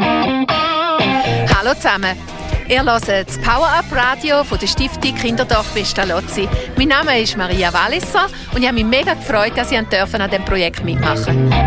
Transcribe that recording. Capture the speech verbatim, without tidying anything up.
Hallo zusammen. Ihr hört das Power-Up-Radio von der Stiftung Kinderdorf Pestalozzi. Mein Name ist Maria Walliser und ich habe mich mega gefreut, dass ich an diesem Projekt mitmachen durfte.